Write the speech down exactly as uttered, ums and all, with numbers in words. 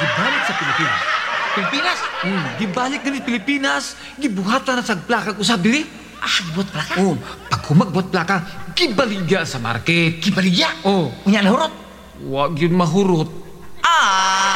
gibalik sa Pilipinas. Pilipinas? Hmm, gibalik na ni Pilipinas, gibuhatan na sa plaka ko sa diri. Ah, gibot plaka? Oh, pag humagbuhat plaka, gibaligya sa market. Gibaligya? Oh, Unya nahurot? wag yun mahurot. Ah!